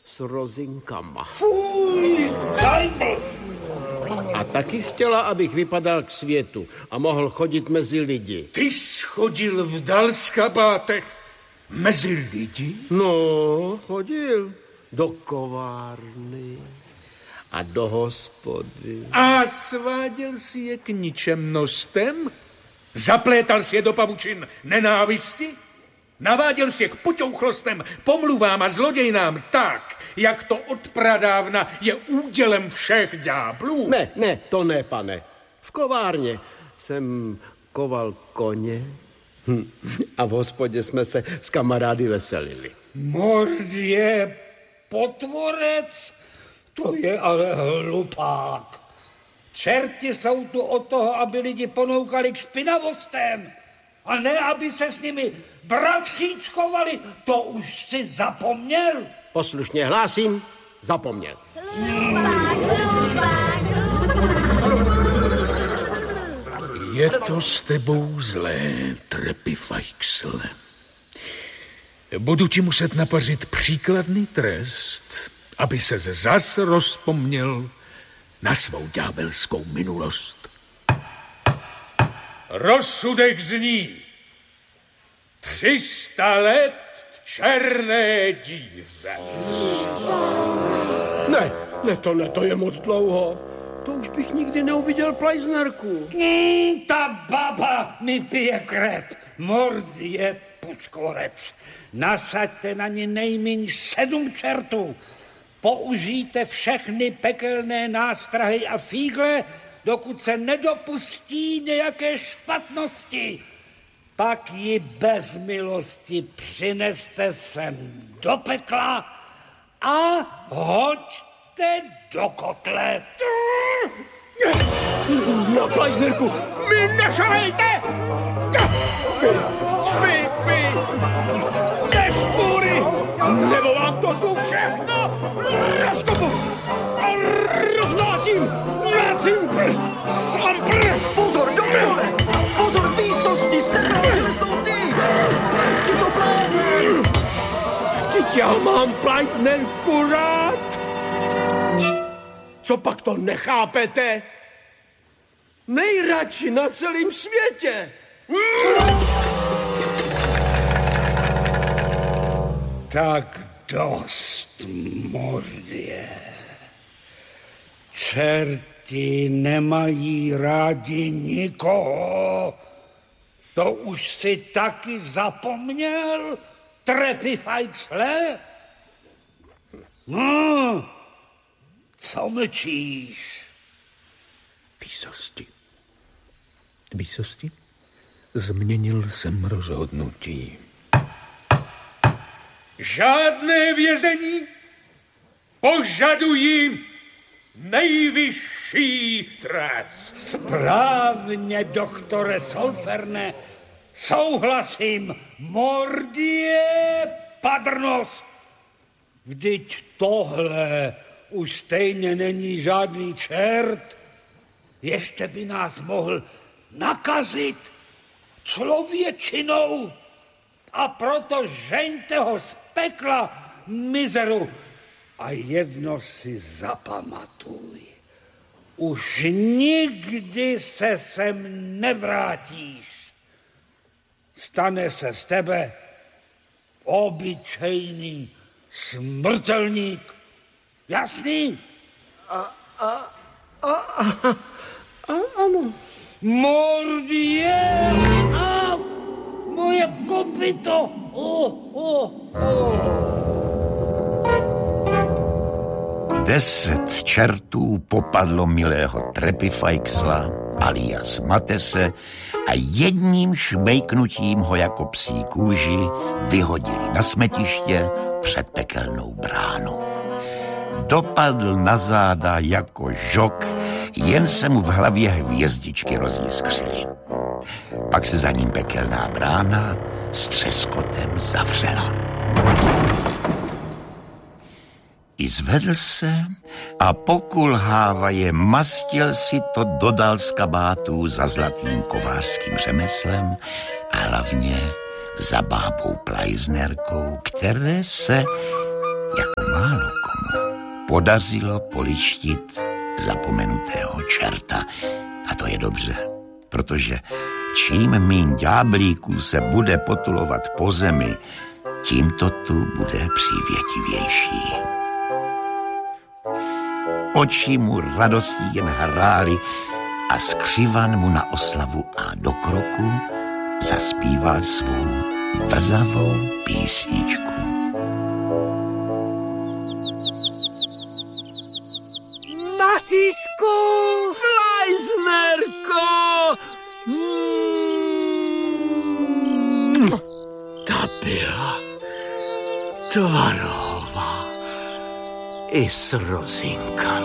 s rozinkama. Fuj, dajme! A taky chtěla, abych vypadal k světu a mohl chodit mezi lidi. Ty jsi chodil v dalskabátech mezi lidi? No, chodil do kovárny a do hospody. A sváděl si je k ničemnostem? Zaplétal si je do pavučin nenávisti? Naváděl si je k puťouchlostem, pomluvám a zlodějnám tak, jak to od pradávna je údělem všech ďáblů? Ne, to ne, pane. V kovárně jsem koval koně a v hospodě jsme se s kamarády veselili. Mordě, potvorec, to je ale hlupák. Čerti jsou tu od toho, aby lidi ponoukali k špinavostem, a ne, aby se s nimi bratříčkovali. To už si zapomněl? Poslušně hlásím, zapomněl. Je to s tebou zlé, Trepifajksle. Budu ti muset napařit příkladný trest, aby se zas rozpomněl na svou ďábelskou minulost. Rozsudek zní 300 let v černé díře. Ne, to je moc dlouho. To už bych nikdy neuviděl Pleisnerku. Ta baba mi pije krev. Mordě, pučkorec. Nasaďte na ně nejméně 7 čertů. Použijte všechny pekelné nástrahy a fígle, dokud se nedopustí nějaké špatnosti. Pak ji bez milosti přineste sem do pekla a hoďte do kotle. Na Pleisnerku mi nešahejte! Vy, neštvůry! Nebo vám to tu všechno rozkopu a rozmlátím na cimpr, sampr! Pozor, doktore! Pozor, výsosti, sebral železnou tyč! Je to blázen! Vždyť já mám Pleisnerku rád! Co pak to nechápete? Nejradši na celém světě! Tak dost, mordě. Čerti nemají rádi nikoho. To už si taky zapomněl, Trepifajksle? No, co mlčíš? Výsosti? Změnil jsem rozhodnutí. Žádné vězení, požaduji nejvyšší trest. Správně, doktore Solferne, souhlasím, mordě padrnost. Vždyť tohle už stejně není žádný čert, ještě by nás mohl nakazit člověčinou. A proto žeňte ho z pekla, mizeru. A jedno si zapamatuj. Už nikdy se sem nevrátíš. Stane se z tebe obyčejný smrtelník. Jasný? Ano. Mordě! A moje kopyto! 10 čertů popadlo milého Trepifajksla alias Matese a jedním šmejknutím ho jako psí kůži vyhodili na smetiště před pekelnou bránu. Dopadl na záda jako žok, jen se mu v hlavě hvězdičky rozjiskřily. Pak se za ním pekelná brána s třeskotem zavřela. I zvedl se a pokulhávaje mastil si to dodal z kabátů za zlatým kovářským řemeslem a hlavně za bábou Pleisnerkou, které se jako málo podařilo polištit zapomenutého čerta. A to je dobře, protože čím míň ďáblíků se bude potulovat po zemi, tím to tu bude přívětivější. Oči mu radostí jen hrály a skřivan mu na oslavu a do kroku zaspíval svou vrzavou písničku. Matýsku! Fleisnerko! Ta byla tvarohová i s rozinkami.